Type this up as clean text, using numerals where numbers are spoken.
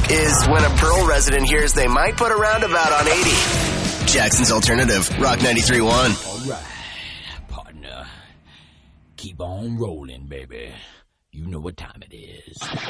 is when a Pearl resident hears they might put a roundabout on 80. Jackson's Alternative, Rock 93.1. All right, partner. Keep on rolling, baby. You know what time it is.